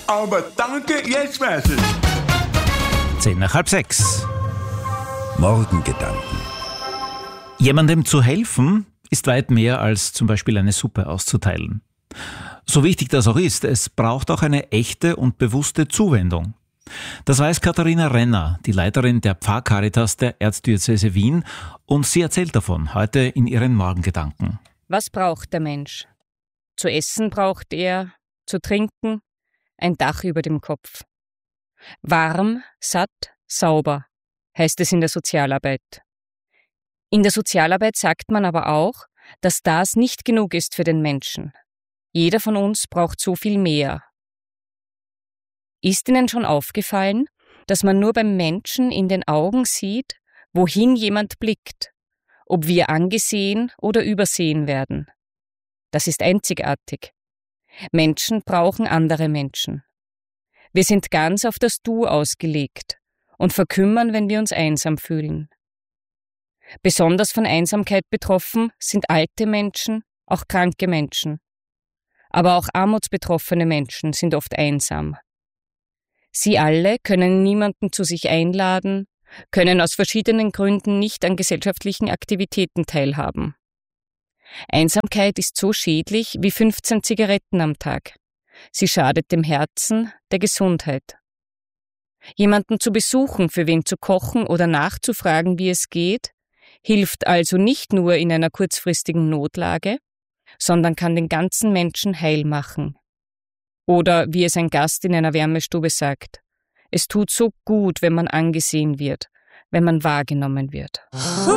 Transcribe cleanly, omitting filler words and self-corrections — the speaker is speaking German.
Aber danke, jetzt weiß ich. 5:10. Morgengedanken. Jemandem zu helfen ist weit mehr als zum Beispiel eine Suppe auszuteilen. So wichtig das auch ist, es braucht auch eine echte und bewusste Zuwendung. Das weiß Katharina Renner, die Leiterin der Pfarrcaritas der Erzdiözese Wien, und sie erzählt davon heute in ihren Morgengedanken. Was braucht der Mensch? Zu essen braucht er, zu trinken, ein Dach über dem Kopf. Warm, satt, sauber, heißt es in der Sozialarbeit. In der Sozialarbeit sagt man aber auch, dass das nicht genug ist für den Menschen. Jeder von uns braucht so viel mehr. Ist Ihnen schon aufgefallen, dass man nur beim Menschen in den Augen sieht, wohin jemand blickt, ob wir angesehen oder übersehen werden? Das ist einzigartig. Menschen brauchen andere Menschen. Wir sind ganz auf das Du ausgelegt und verkümmern, wenn wir uns einsam fühlen. Besonders von Einsamkeit betroffen sind alte Menschen, auch kranke Menschen. Aber auch armutsbetroffene Menschen sind oft einsam. Sie alle können niemanden zu sich einladen, können aus verschiedenen Gründen nicht an gesellschaftlichen Aktivitäten teilhaben. Einsamkeit ist so schädlich wie 15 Zigaretten am Tag. Sie schadet dem Herzen, der Gesundheit. Jemanden zu besuchen, für wen zu kochen oder nachzufragen, wie es geht, hilft also nicht nur in einer kurzfristigen Notlage, sondern kann den ganzen Menschen heil machen. Oder wie es ein Gast in einer Wärmestube sagt: Es tut so gut, wenn man angesehen wird, wenn man wahrgenommen wird.